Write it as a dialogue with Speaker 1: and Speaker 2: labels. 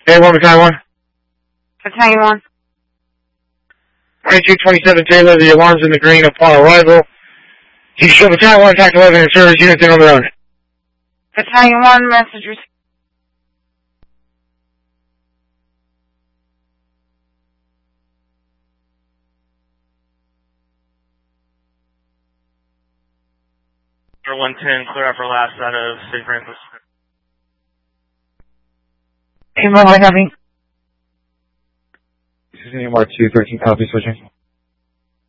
Speaker 1: A1, Battalion 1.
Speaker 2: Battalion 1.
Speaker 1: 2227 Taylor, the alarm's in the green upon arrival. You show Battalion 1, attack 11 and service units in on their own.
Speaker 2: Battalion 1, message received.
Speaker 3: For 110, clear upper last out of St. Francis.
Speaker 2: Hey, what copy?
Speaker 1: This is AMR 213, copy switching.